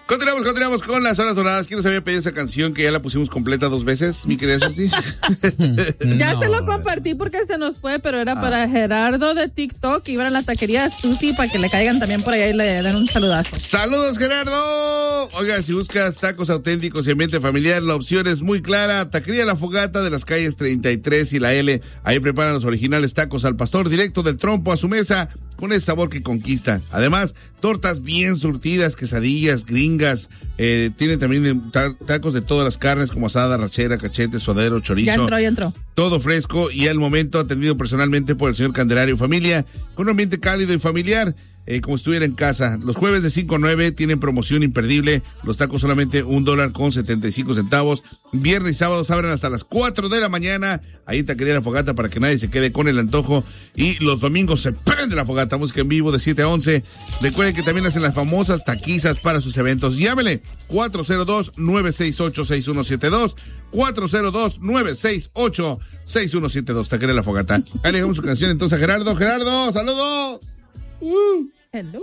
Continuamos con las horas doradas. ¿Quién nos había pedido esa canción que ya la pusimos completa 2 veces, mi querida Ceci? Ya se lo compartí porque se nos fue, pero era para Gerardo de TikTok. Iban a la taquería Susi para que le caigan también por allá y le den un saludazo. ¡Saludos, Gerardo! Oiga, si buscas tacos auténticos y ambiente familiar, la opción es muy clara. Taquería La Fogata de las calles 33 y la L. Ahí preparan los originales tacos al pastor directo del trompo a su mesa con ese sabor que conquista. Además, tortas bien surtidas, quesadillas, gringas. Tienen también tacos de todas las carnes como asada, rachera, cachete, suadero, chorizo. Ya entró. Todo fresco y al momento atendido personalmente por el señor Candelario Familia, con un ambiente cálido y familiar, como si estuviera en casa. Los jueves de 5 a 9 tienen promoción imperdible. Los tacos solamente $1.75. Viernes y sábados abren hasta las 4 de la mañana. Ahí en Taquería La Fogata para que nadie se quede con el antojo. Y los domingos se prende La Fogata, música en vivo de 7 a 11. Recuerden que también hacen las famosas taquizas para sus eventos. Llámele 402-968-6172. 402-968-6172. Taquería La Fogata. Ahí le dejamos su canción entonces a Gerardo. Gerardo, saludos. Hello.